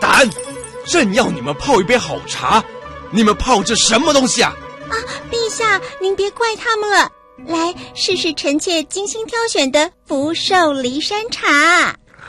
胆！朕要你们泡一杯好茶，你们泡这什么东西啊？ 啊，陛下，您别怪他们了。来，试试臣妾精心挑选的福寿梨山茶。